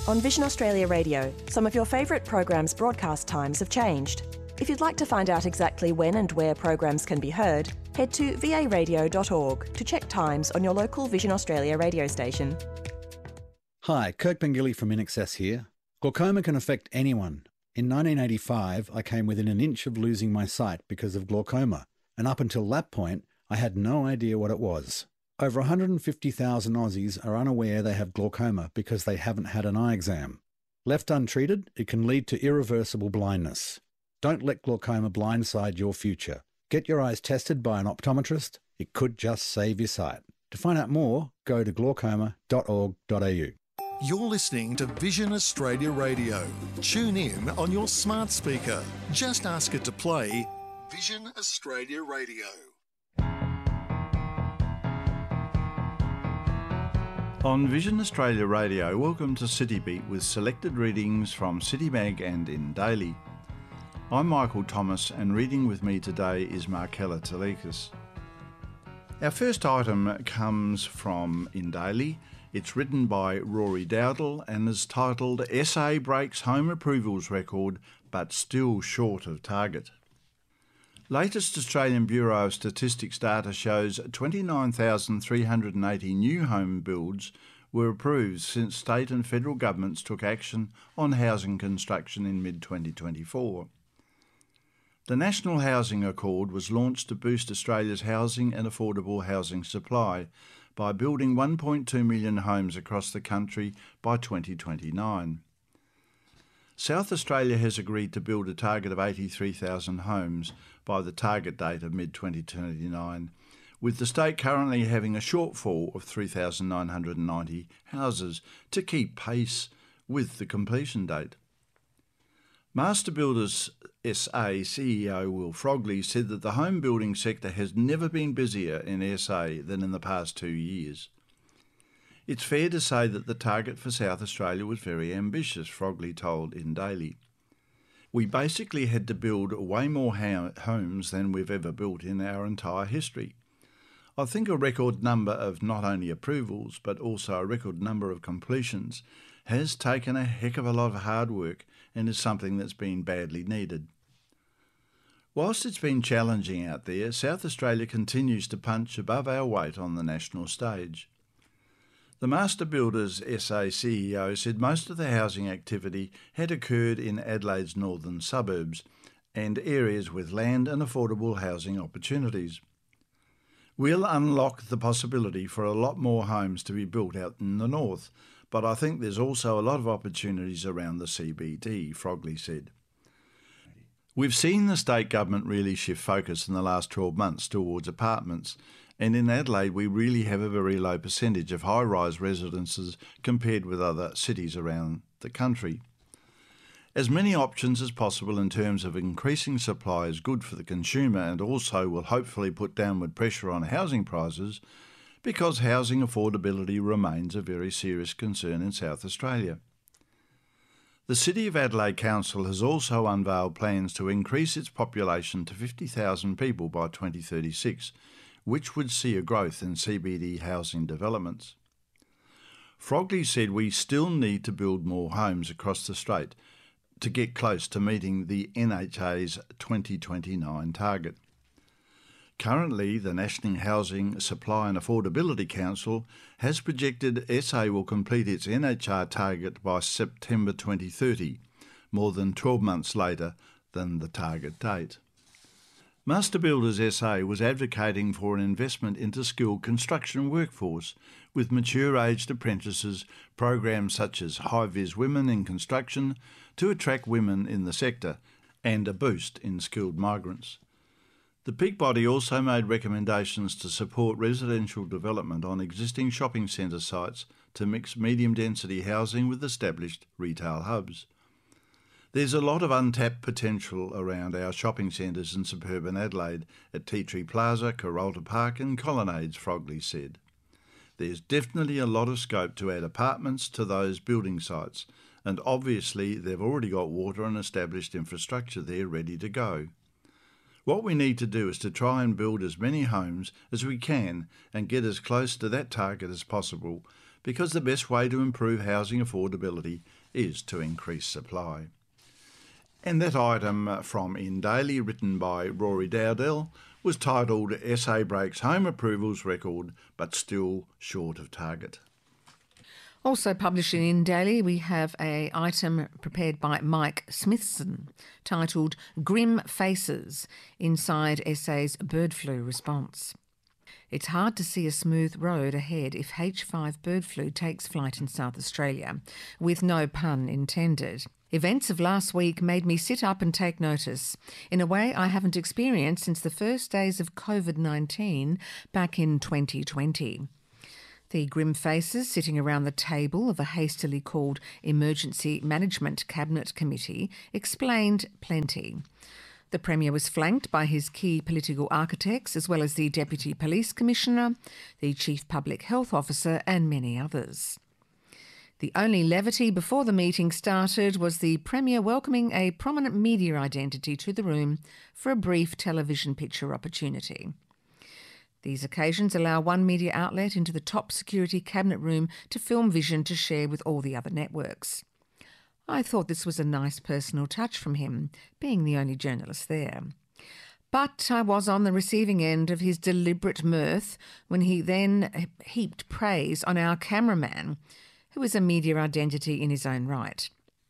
On Vision Australia Radio, some of your favourite programs' broadcast times have changed. If you'd like to find out exactly when and where programs can be heard, head to varadio.org to check times on your local Vision Australia radio station. Hi, Kirk Pengilly from INXS here. Glaucoma can affect anyone. In 1985, I came within an inch of losing my sight because of glaucoma, and up until that point, I had no idea what it was. Over 150,000 Aussies are unaware they have glaucoma because they haven't had an eye exam. Left untreated, it can lead to irreversible blindness. Don't let glaucoma blindside your future. Get your eyes tested by an optometrist. It could just save your sight. To find out more, go to glaucoma.org.au. You're listening to Vision Australia Radio. Tune in on your smart speaker. Just ask it to play Vision Australia Radio. On Vision Australia Radio, welcome to City Beat with selected readings from Citymag and In Daily. I'm Michael Thomas, and reading with me today is Markella Talikas. Our first item comes from In Daily. It's written by Rory Dowdle and is titled SA Breaks Home Approvals Record but Still Short of Target. Latest Australian Bureau of Statistics data shows 29,380 new home builds were approved since state and federal governments took action on housing construction in mid-2024. The National Housing Accord was launched to boost Australia's housing and affordable housing supply by building 1.2 million homes across the country by 2029. South Australia has agreed to build a target of 83,000 homes by the target date of mid-2029, with the state currently having a shortfall of 3,990 houses to keep pace with the completion date. Master Builders SA CEO Will Frogley said that the home building sector has never been busier in SA than in the past 2 years. It's fair to say that the target for South Australia was very ambitious, Frogley told In Daily. We basically had to build way more homes than we've ever built in our entire history. I think a record number of not only approvals but also a record number of completions has taken a heck of a lot of hard work and is something that's been badly needed. Whilst it's been challenging out there, South Australia continues to punch above our weight on the national stage. The Master Builders SA CEO said most of the housing activity had occurred in Adelaide's northern suburbs and areas with land and affordable housing opportunities. We'll unlock the possibility for a lot more homes to be built out in the north, but I think there's also a lot of opportunities around the CBD, Frogley said. We've seen the state government really shift focus in the last 12 months towards apartments, and in Adelaide we really have a very low percentage of high-rise residences compared with other cities around the country. As many options as possible in terms of increasing supply is good for the consumer and also will hopefully put downward pressure on housing prices, because housing affordability remains a very serious concern in South Australia. The City of Adelaide Council has also unveiled plans to increase its population to 50,000 people by 2036, which would see a growth in CBD housing developments. Frogley said we still need to build more homes across the state to get close to meeting the NHA's 2029 target. Currently, the National Housing Supply and Affordability Council has projected SA will complete its NHR target by September 2030, more than 12 months later than the target date. Master Builders SA was advocating for an investment into skilled construction workforce with mature-aged apprentices, programs such as High-Vis Women in Construction to attract women in the sector, and a boost in skilled migrants. The peak body also made recommendations to support residential development on existing shopping centre sites to mix medium-density housing with established retail hubs. There's a lot of untapped potential around our shopping centres in suburban Adelaide at Tea Tree Plaza, Kurralta Park and Colonnades, Frogley said. There's definitely a lot of scope to add apartments to those building sites, and obviously they've already got water and established infrastructure there ready to go. What we need to do is to try and build as many homes as we can and get as close to that target as possible, because the best way to improve housing affordability is to increase supply. And that item from In Daily, written by Rory Dowdell, was titled SA Breaks Home Approvals Record but Still Short of Target. Also published in Daily, we have an item prepared by Mike Smithson titled Grim Faces Inside SA's Bird Flu Response. It's hard to see a smooth road ahead if H5 bird flu takes flight in South Australia, with no pun intended. Events of last week made me sit up and take notice, in a way I haven't experienced since the first days of COVID-19 back in 2020. The grim faces sitting around the table of a hastily called Emergency Management Cabinet Committee explained plenty. The Premier was flanked by his key political architects, as well as the Deputy Police Commissioner, the Chief Public Health Officer and many others. The only levity before the meeting started was the Premier welcoming a prominent media identity to the room for a brief television picture opportunity. These occasions allow one media outlet into the top security cabinet room to film Vision to share with all the other networks. I thought this was a nice personal touch from him, being the only journalist there. But I was on the receiving end of his deliberate mirth when he then heaped praise on our cameraman, who is a media identity in his own right.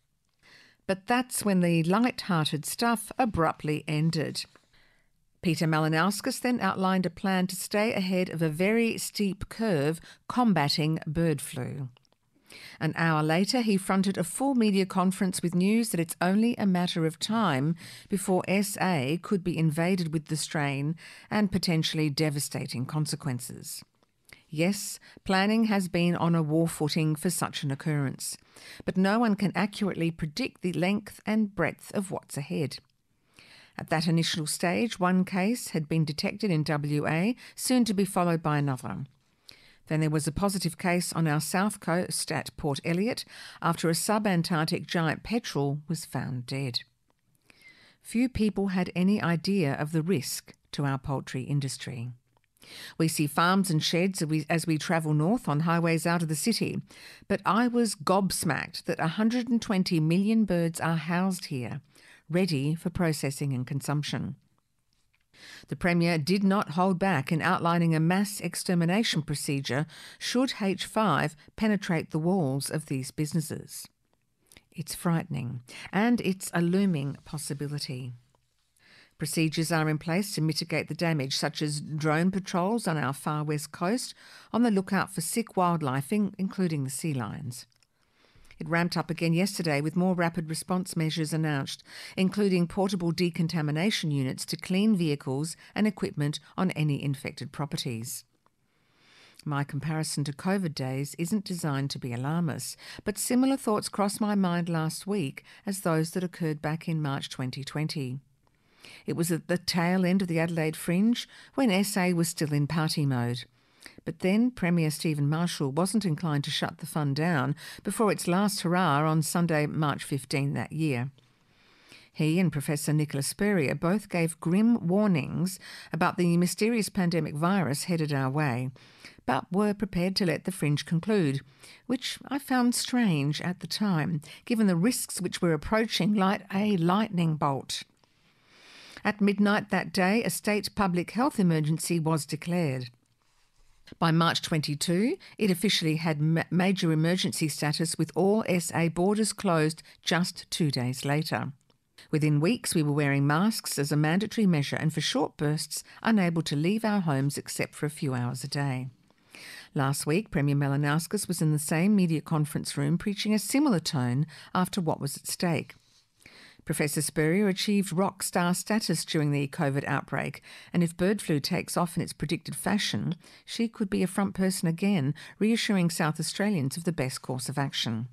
But that's when the light-hearted stuff abruptly ended. Peter Malinauskas then outlined a plan to stay ahead of a very steep curve combating bird flu. An hour later, he fronted a full media conference with news that it's only a matter of time before SA could be invaded with the strain and potentially devastating consequences. Yes, planning has been on a war footing for such an occurrence, but no one can accurately predict the length and breadth of what's ahead. At that initial stage, one case had been detected in WA, soon to be followed by another. Then there was a positive case on our south coast at Port Elliot after a subantarctic giant petrel was found dead. Few people had any idea of the risk to our poultry industry. We see farms and sheds as we travel north on highways out of the city, but I was gobsmacked that 120 million birds are housed here, ready for processing and consumption. The Premier did not hold back in outlining a mass extermination procedure should H5 penetrate the walls of these businesses. It's frightening, and it's a looming possibility. Procedures are in place to mitigate the damage, such as drone patrols on our far west coast on the lookout for sick wildlife, including the sea lions. It ramped up again yesterday with more rapid response measures announced, including portable decontamination units to clean vehicles and equipment on any infected properties. My comparison to COVID days isn't designed to be alarmist, but similar thoughts crossed my mind last week as those that occurred back in March 2020. It was at the tail end of the Adelaide Fringe when SA was still in party mode. But then Premier Stephen Marshall wasn't inclined to shut the fun down before its last hurrah on Sunday, March 15 that year. He and Professor Nicola Spurrier both gave grim warnings about the mysterious pandemic virus headed our way, but were prepared to let the Fringe conclude, which I found strange at the time, given the risks which were approaching like a lightning bolt. At midnight that day, a state public health emergency was declared. By March 22, it officially had major emergency status with all SA borders closed just 2 days later. Within weeks, we were wearing masks as a mandatory measure and for short bursts, unable to leave our homes except for a few hours a day. Last week, Premier Malinauskas was in the same media conference room preaching a similar tone after what was at stake. Professor Spurrier achieved rock star status during the COVID outbreak, and if bird flu takes off in its predicted fashion, she could be a front person again, reassuring South Australians of the best course of action.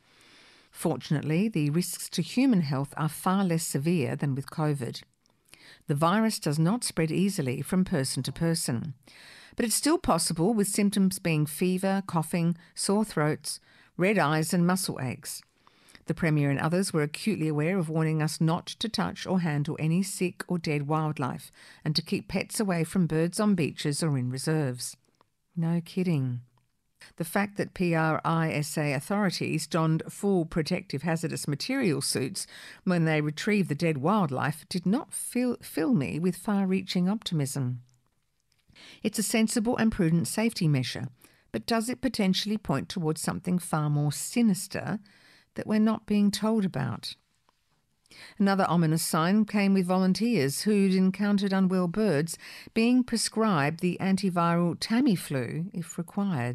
Fortunately, the risks to human health are far less severe than with COVID. The virus does not spread easily from person to person, but it's still possible with symptoms being fever, coughing, sore throats, red eyes and muscle aches. The Premier and others were acutely aware of warning us not to touch or handle any sick or dead wildlife and to keep pets away from birds on beaches or in reserves. No kidding. The fact that PRISA authorities donned full protective hazardous material suits when they retrieved the dead wildlife did not fill me with far-reaching optimism. It's a sensible and prudent safety measure, but does it potentially point towards something far more sinister that we're not being told about? Another ominous sign came with volunteers who'd encountered unwell birds being prescribed the antiviral Tamiflu if required.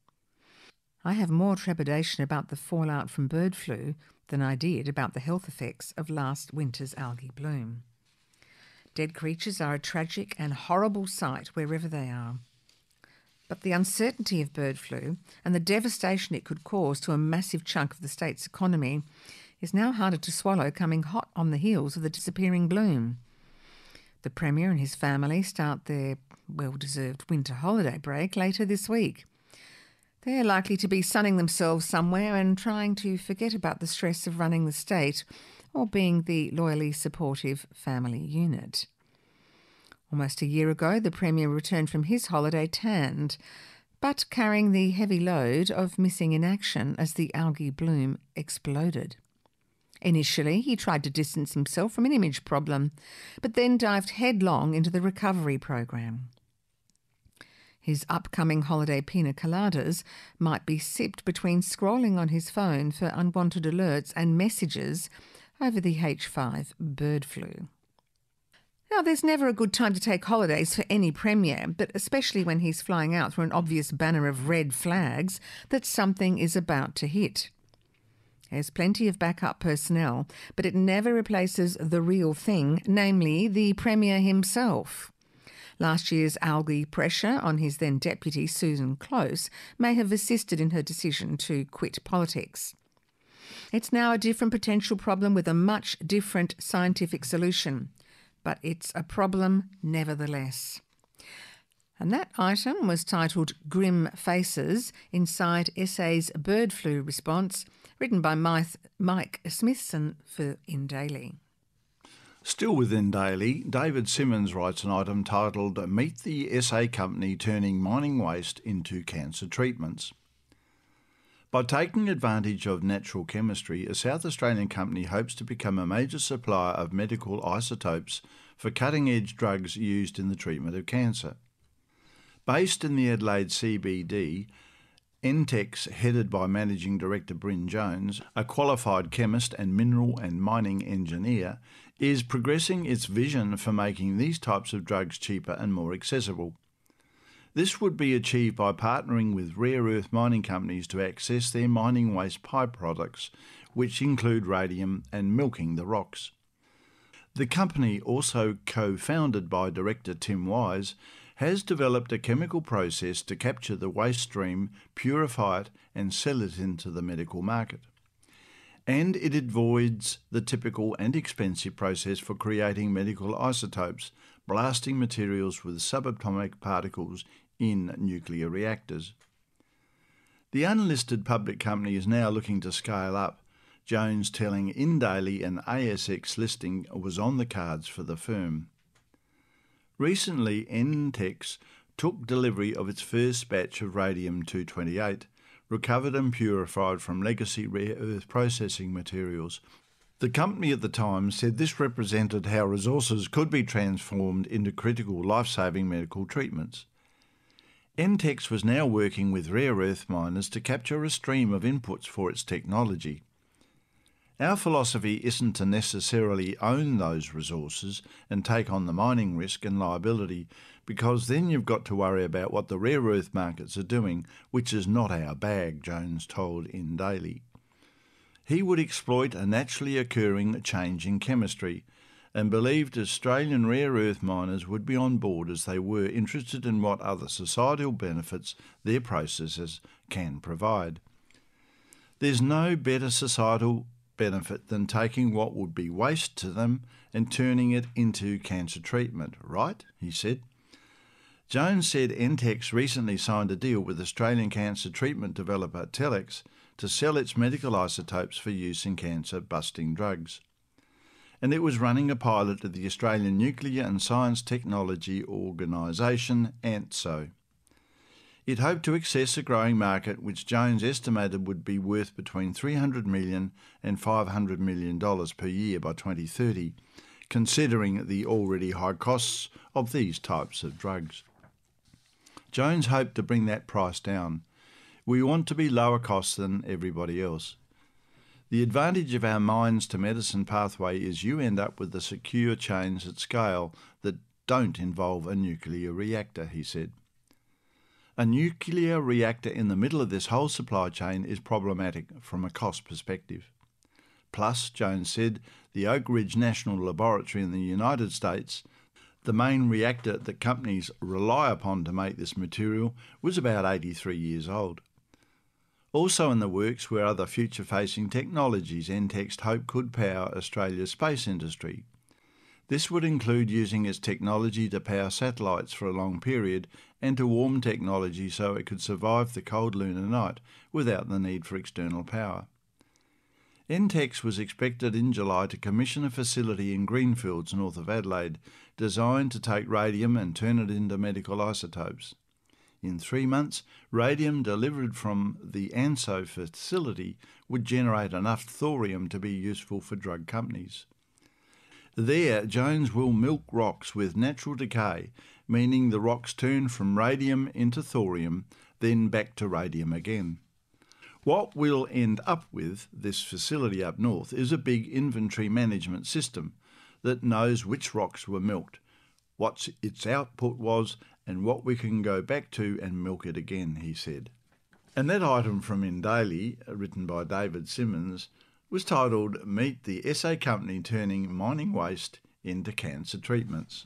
I have more trepidation about the fallout from bird flu than I did about the health effects of last winter's algae bloom. Dead creatures are a tragic and horrible sight wherever they are. But the uncertainty of bird flu and the devastation it could cause to a massive chunk of the state's economy is now harder to swallow, coming hot on the heels of the disappearing bloom. The Premier and his family start their well-deserved winter holiday break later this week. They're likely to be sunning themselves somewhere and trying to forget about the stress of running the state or being the loyally supportive family unit. Almost a year ago, the Premier returned from his holiday tanned, but carrying the heavy load of missing in action as the algae bloom exploded. Initially, he tried to distance himself from an image problem, but then dived headlong into the recovery program. His upcoming holiday pina coladas might be sipped between scrolling on his phone for unwanted alerts and messages over the H5 bird flu. Now, there's never a good time to take holidays for any Premier, but especially when he's flying out through an obvious banner of red flags that something is about to hit. There's plenty of backup personnel, but it never replaces the real thing, namely the Premier himself. Last year's algae pressure on his then deputy, Susan Close, may have assisted in her decision to quit politics. It's now a different potential problem with a much different scientific solution, but it's a problem nevertheless. And that item was titled Grim Faces inside SA's bird flu response, written by Mike Smithson for InDaily. Still within Daily, David Simmons writes an item titled Meet the SA Company Turning Mining Waste into Cancer Treatments. By taking advantage of natural chemistry, a South Australian company hopes to become a major supplier of medical isotopes for cutting-edge drugs used in the treatment of cancer. Based in the Adelaide CBD, Entex, headed by Managing Director Bryn Jones, a qualified chemist and mineral and mining engineer, is progressing its vision for making these types of drugs cheaper and more accessible. This would be achieved by partnering with rare earth mining companies to access their mining waste byproducts, which include radium, and milking the rocks. The company, also co-founded by director Tim Wise, has developed a chemical process to capture the waste stream, purify it and sell it into the medical market. And it avoids the typical and expensive process for creating medical isotopes, blasting materials with subatomic particles in nuclear reactors. The unlisted public company is now looking to scale up, Jones telling InDaily an ASX listing was on the cards for the firm. Recently, Entex took delivery of its first batch of radium-228, recovered and purified from legacy rare earth processing materials. The company at the time said this represented how resources could be transformed into critical life-saving medical treatments. Entex was now working with rare earth miners to capture a stream of inputs for its technology. Our philosophy isn't to necessarily own those resources and take on the mining risk and liability, because then you've got to worry about what the rare earth markets are doing, which is not our bag, Jones told InDaily. He would exploit a naturally occurring change in chemistry and believed Australian rare earth miners would be on board as they were interested in what other societal benefits their processes can provide. There's no better societal benefit than taking what would be waste to them and turning it into cancer treatment, right? He said. Jones said Entex recently signed a deal with Australian cancer treatment developer Telix to sell its medical isotopes for use in cancer-busting drugs. And it was running a pilot at the Australian Nuclear and Science Technology Organisation, ANTSO. It hoped to access a growing market which Jones estimated would be worth between $300 million and $500 million per year by 2030, considering the already high costs of these types of drugs. Jones hoped to bring that price down. We want to be lower cost than everybody else. The advantage of our mines to medicine pathway is you end up with the secure chains at scale that don't involve a nuclear reactor, he said. A nuclear reactor in the middle of this whole supply chain is problematic from a cost perspective. Plus, Jones said, the Oak Ridge National Laboratory in the United States, the main reactor that companies rely upon to make this material, was about 83 years old. Also in the works were other future-facing technologies NTEX hoped could power Australia's space industry. This would include using its technology to power satellites for a long period and to warm technology so it could survive the cold lunar night without the need for external power. NTEX was expected in July to commission a facility in Greenfields, north of Adelaide, designed to take radium and turn it into medical isotopes. In 3 months, radium delivered from the ANSO facility would generate enough thorium to be useful for drug companies. There, Jones will milk rocks with natural decay, meaning the rocks turn from radium into thorium, then back to radium again. What we'll end up with, this facility up north, is a big inventory management system that knows which rocks were milked, what its output was, and what we can go back to and milk it again, he said. And that item from Indaily, written by David Simmons, was titled Meet the SA Company Turning Mining Waste into Cancer Treatments.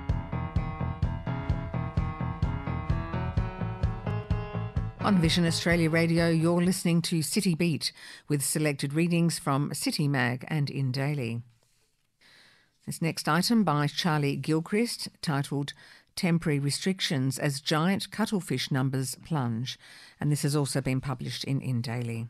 On Vision Australia Radio, you're listening to City Beat with selected readings from City Mag and Indaily. This next item by Charlie Gilchrist, titled Temporary Restrictions as Giant Cuttlefish Numbers Plunge, and this has also been published in Indaily.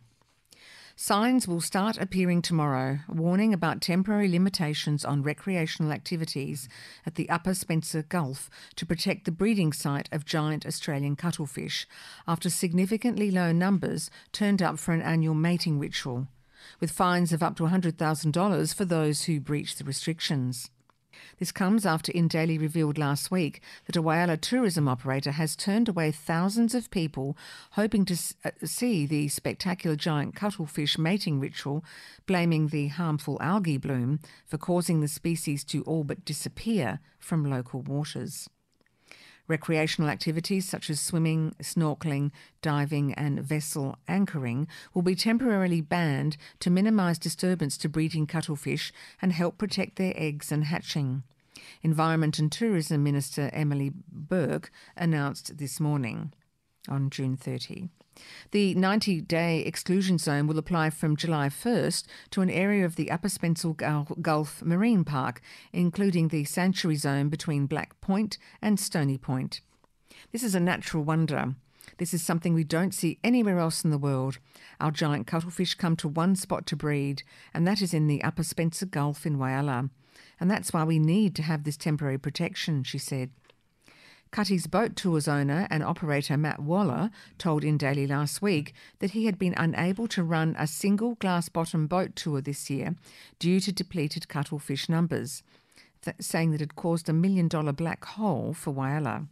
Signs will start appearing tomorrow, warning about temporary limitations on recreational activities at the Upper Spencer Gulf to protect the breeding site of giant Australian cuttlefish after significantly low numbers turned up for an annual mating ritual, with fines of up to $100,000 for those who breach the restrictions. This comes after Indaily revealed last week that a Whyalla tourism operator has turned away thousands of people hoping to see the spectacular giant cuttlefish mating ritual, blaming the harmful algae bloom for causing the species to all but disappear from local waters. Recreational activities such as swimming, snorkelling, diving and vessel anchoring will be temporarily banned to minimise disturbance to breeding cuttlefish and help protect their eggs and hatching, Environment and Tourism Minister Emily Burke announced this morning on June 30. The 90-day exclusion zone will apply from July 1st to an area of the Upper Spencer Gulf Marine Park, including the sanctuary zone between Black Point and Stony Point. This is a natural wonder. This is something we don't see anywhere else in the world. Our giant cuttlefish come to one spot to breed, and that is in the Upper Spencer Gulf in Whyalla. And that's why we need to have this temporary protection, she said. Cutty's Boat Tours owner and operator Matt Waller told Indaily last week that he had been unable to run a single glass-bottom boat tour this year due to depleted cuttlefish numbers, saying that it had caused $1 million black hole for Whyalla.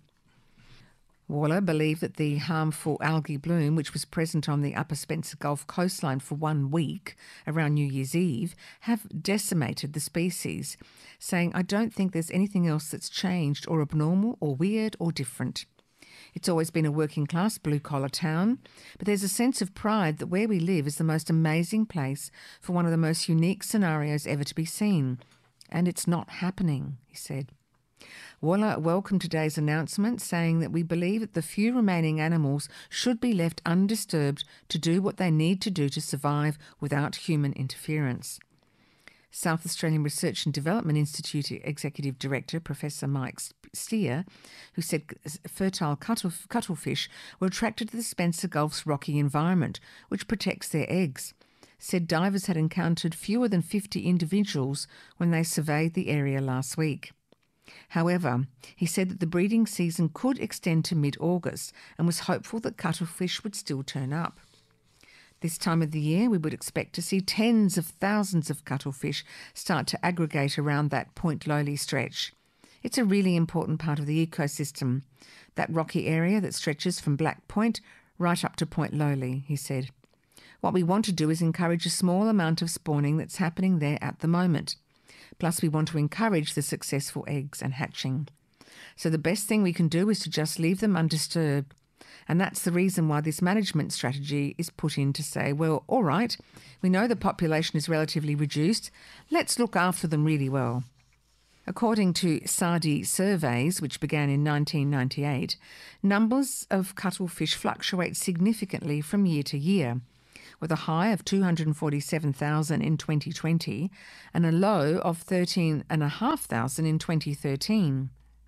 Waller believed that the harmful algae bloom, which was present on the Upper Spencer Gulf coastline for 1 week around New Year's Eve, have decimated the species, saying, "I don't think there's anything else that's changed or abnormal or weird or different. It's always been a working-class blue-collar town, but there's a sense of pride that where we live is the most amazing place for one of the most unique scenarios ever to be seen. And it's not happening," he said. Waller welcomed today's announcement, saying that we believe that the few remaining animals should be left undisturbed to do what they need to do to survive without human interference. South Australian Research and Development Institute Executive Director Professor Mike Steer, who said fertile cuttlefish were attracted to the Spencer Gulf's rocky environment, which protects their eggs, said divers had encountered fewer than 50 individuals when they surveyed the area last week. However, he said that the breeding season could extend to mid-August and was hopeful that cuttlefish would still turn up. This time of the year, we would expect to see tens of thousands of cuttlefish start to aggregate around that Point Lowly stretch. It's a really important part of the ecosystem, that rocky area that stretches from Black Point right up to Point Lowly, he said. What we want to do is encourage a small amount of spawning that's happening there at the moment. Plus, we want to encourage the successful eggs and hatching. So the best thing we can do is to just leave them undisturbed. And that's the reason why this management strategy is put in to say, well, all right, we know the population is relatively reduced. Let's look after them really well. According to SARDI surveys, which began in 1998, numbers of cuttlefish fluctuate significantly from year to year, with a high of 247,000 in 2020 and a low of 13,500 in 2013.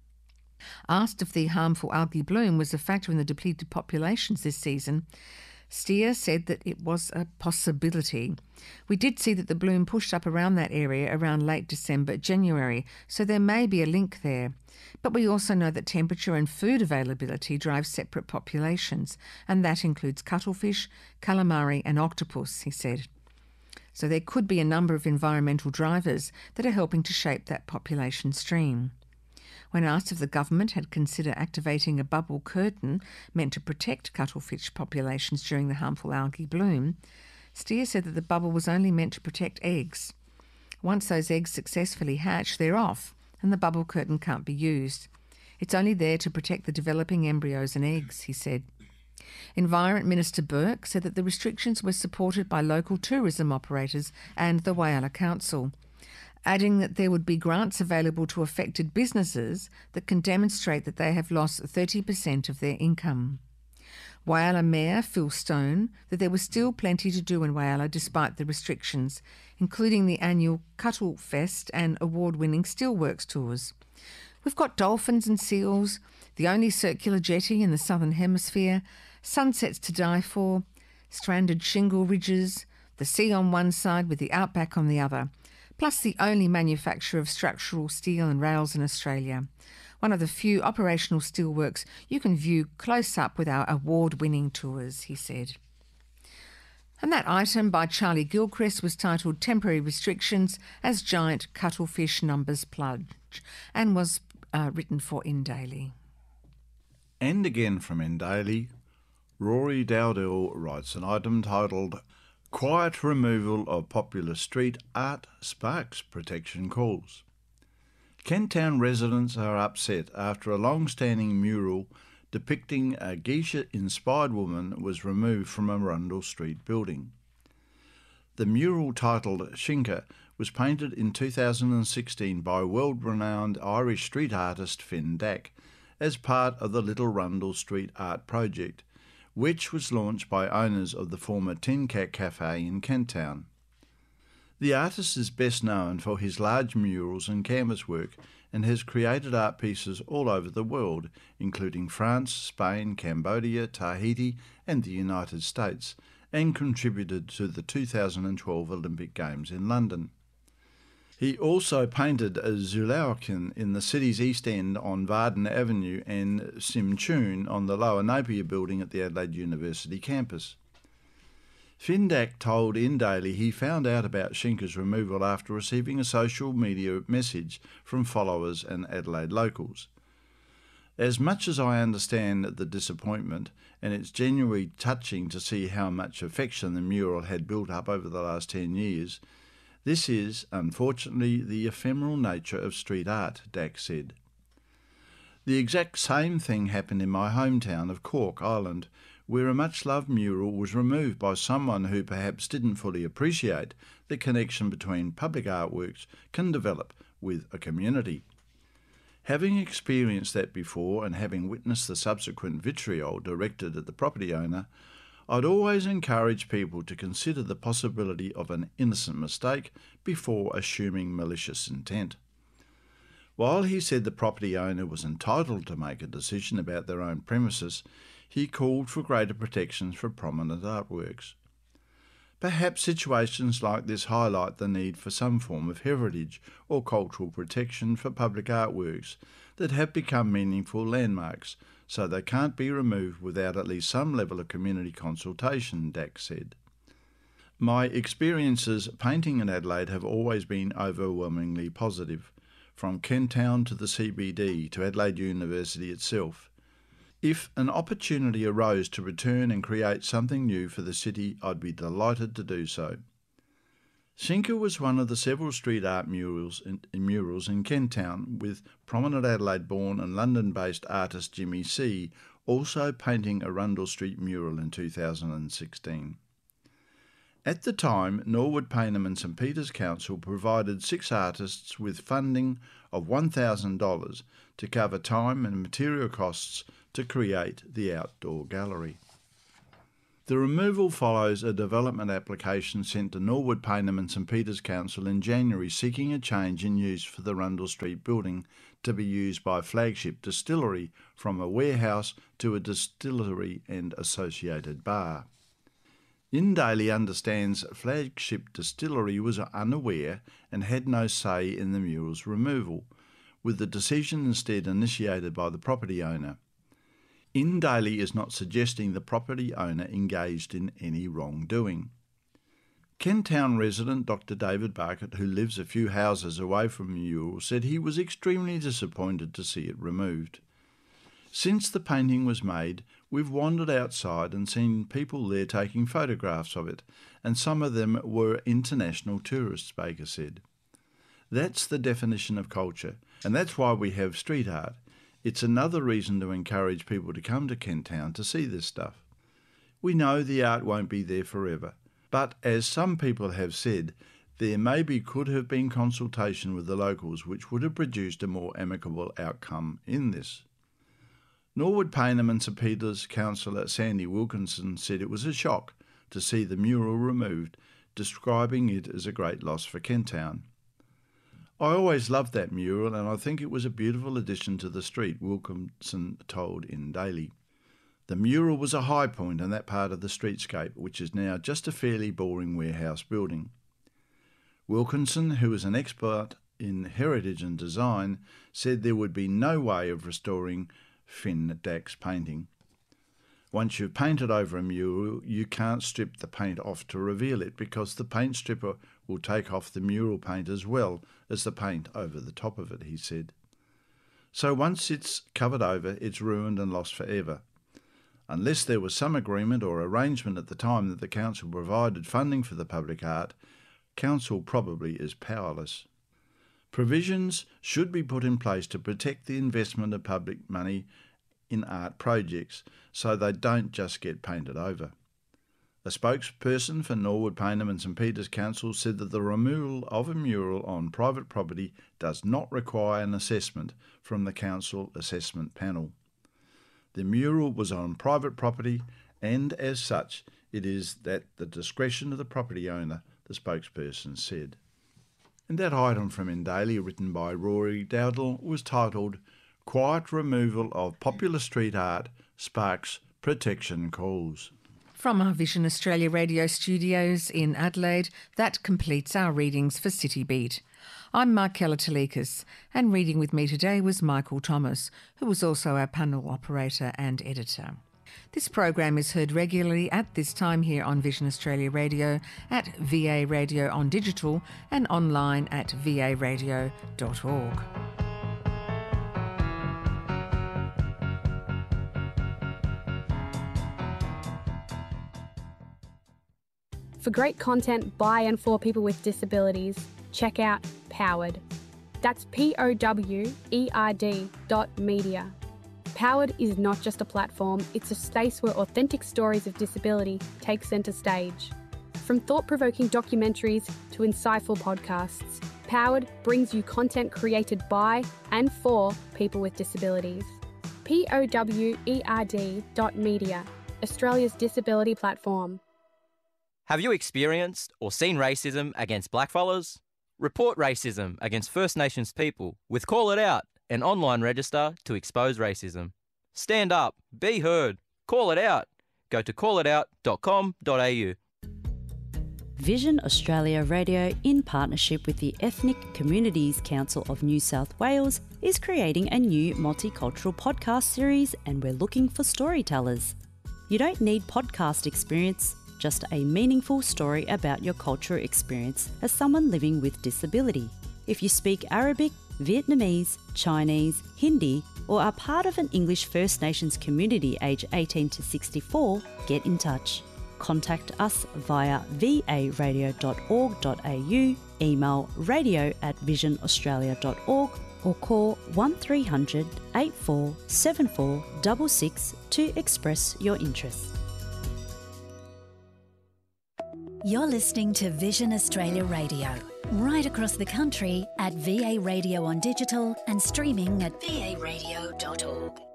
Asked if the harmful algae bloom was a factor in the depleted populations this season, Steer said that it was a possibility. We did see that the bloom pushed up around that area around late December, January, so there may be a link there. But we also know that temperature and food availability drive separate populations, and that includes cuttlefish, calamari and octopus, he said. So there could be a number of environmental drivers that are helping to shape that population stream. When asked if the government had considered activating a bubble curtain meant to protect cuttlefish populations during the harmful algae bloom, Steer said that the bubble was only meant to protect eggs. Once those eggs successfully hatch, they're off, and the bubble curtain can't be used. It's only there to protect the developing embryos and eggs, he said. Environment Minister Burke said that the restrictions were supported by local tourism operators and the Whyalla Council, adding that there would be grants available to affected businesses that can demonstrate that they have lost 30% of their income. Whyalla Mayor Phil Stone that there was still plenty to do in Whyalla despite the restrictions, including the annual Cuttle Fest and award-winning Steelworks tours. We've got dolphins and seals, the only circular jetty in the southern hemisphere, sunsets to die for, stranded shingle ridges, the sea on one side with the outback on the other, plus the only manufacturer of structural steel and rails in Australia. One of the few operational steelworks you can view close up with our award-winning tours, he said. And that item by Charlie Gilchrist was titled Temporary Restrictions as Giant Cuttlefish Numbers Plunge and was written for InDaily. And again from InDaily, Rory Dowdell writes an item titled Quiet Removal of Popular Street Art Sparks Protection Calls. Kent Town residents are upset after a long-standing mural depicting a geisha-inspired woman was removed from a Rundle Street building. The mural titled Shinka was painted in 2016 by world-renowned Irish street artist Finn Dack as part of the Little Rundle Street Art Project, which was launched by owners of the former Tin Cat Cafe in Kent Town. The artist is best known for his large murals and canvas work and has created art pieces all over the world, including France, Spain, Cambodia, Tahiti and the United States, and contributed to the 2012 Olympic Games in London. He also painted a Zulaukin in the city's East End on Varden Avenue and Simchoon on the Lower Napier building at the Adelaide University campus. Finn Dack told InDaily he found out about Shinka's removal after receiving a social media message from followers and Adelaide locals. As much as I understand the disappointment, and it's genuinely touching to see how much affection the mural had built up over the last 10 years, this is, unfortunately, the ephemeral nature of street art, Dack said. The exact same thing happened in my hometown of Cork, Ireland, where a much-loved mural was removed by someone who perhaps didn't fully appreciate the connection between public artworks can develop with a community. Having experienced that before and having witnessed the subsequent vitriol directed at the property owner, I'd always encourage people to consider the possibility of an innocent mistake before assuming malicious intent. While he said the property owner was entitled to make a decision about their own premises, he called for greater protections for prominent artworks. Perhaps situations like this highlight the need for some form of heritage or cultural protection for public artworks that have become meaningful landmarks, so they can't be removed without at least some level of community consultation, Dax said. My experiences painting in Adelaide have always been overwhelmingly positive, from Kent Town to the CBD to Adelaide University itself. If an opportunity arose to return and create something new for the city, I'd be delighted to do so. Sinker was one of the several street art murals in Kent Town, with prominent Adelaide-born and London-based artist Jimmy C also painting a Rundle Street mural in 2016. At the time, Norwood, Payneham and St Peters Council provided 6 artists with funding of $1,000 to cover time and material costs to create the outdoor gallery. The removal follows a development application sent to Norwood, Payneham and St Peters Council in January seeking a change in use for the Rundle Street building to be used by Flagship Distillery from a warehouse to a distillery and associated bar. Daly understands Flagship Distillery was unaware and had no say in the mural's removal, with the decision instead initiated by the property owner. Daly is not suggesting the property owner engaged in any wrongdoing. Kent Town resident Dr. David Barkett, who lives a few houses away from the mural, said he was extremely disappointed to see it removed. Since the painting was made, we've wandered outside and seen people there taking photographs of it, and some of them were international tourists, Baker said. That's the definition of culture, and that's why we have street art. It's another reason to encourage people to come to Kent Town to see this stuff. We know the art won't be there forever, but as some people have said, there maybe could have been consultation with the locals which would have produced a more amicable outcome in this. Norwood, Payneham and St Peters councillor Sandy Wilkinson said it was a shock to see the mural removed, describing it as a great loss for Kent Town. I always loved that mural and I think it was a beautiful addition to the street, Wilkinson told Daly. The mural was a high point in that part of the streetscape, which is now just a fairly boring warehouse building. Wilkinson, who is an expert in heritage and design, said there would be no way of restoring Finn Dax painting. Once you've painted over a mural, you can't strip the paint off to reveal it because the paint stripper will take off the mural paint as well as the paint over the top of it, he said. So once it's covered over, it's ruined and lost forever. Unless there was some agreement or arrangement at the time that the council provided funding for the public art, council probably is powerless. Provisions should be put in place to protect the investment of public money in art projects so they don't just get painted over. A spokesperson for Norwood, Payneham and St Peters Council said that the removal of a mural on private property does not require an assessment from the council assessment panel. The mural was on private property and as such it is at the discretion of the property owner, the spokesperson said. And that item from Daly, written by Rory Dowdall, was titled Quiet Removal of Popular Street Art Sparks Protection Calls. From our Vision Australia radio studios in Adelaide, that completes our readings for City Beat. I'm Markella Talikas, and reading with me today was Michael Thomas, who was also our panel operator and editor. This program is heard regularly at this time here on Vision Australia Radio, at VA Radio on digital and online at varadio.org. For great content by and for people with disabilities, check out Powered. That's POWERD.media. Powered is not just a platform, it's a space where authentic stories of disability take centre stage. From thought-provoking documentaries to insightful podcasts, Powered brings you content created by and for people with disabilities. POWERD.media, Australia's disability platform. Have you experienced or seen racism against blackfellas? Report racism against First Nations people with Call It Out, an online register to expose racism. Stand up, be heard, call it out. Go to callitout.com.au. Vision Australia Radio, in partnership with the Ethnic Communities Council of New South Wales, is creating a new multicultural podcast series, and we're looking for storytellers. You don't need podcast experience, just a meaningful story about your cultural experience as someone living with disability. If you speak Arabic, Vietnamese, Chinese, Hindi, or are part of an English First Nations community aged 18 to 64, get in touch. Contact us via varadio.org.au, email radio@visionaustralia.org, or call 1300 8474 66 to express your interest. You're listening to Vision Australia Radio, right across the country at VA Radio on digital and streaming at varadio.org.